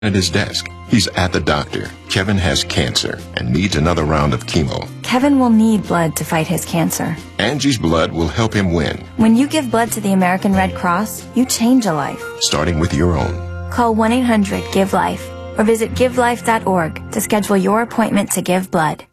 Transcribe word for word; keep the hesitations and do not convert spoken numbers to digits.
at his desk. He's at the doctor. Kevin has cancer and needs another round of chemo. Kevin will need blood to fight his cancer. Angie's blood will help him win. When you give blood to the American Red Cross, you change a life. Starting with your own. Call one eight hundred give life or visit give life dot org to schedule your appointment to give blood.